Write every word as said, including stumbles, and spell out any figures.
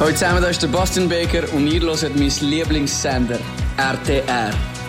Hallo zusammen, da ist der Bastian Becker und ihr hört meinen Lieblingssender R T R.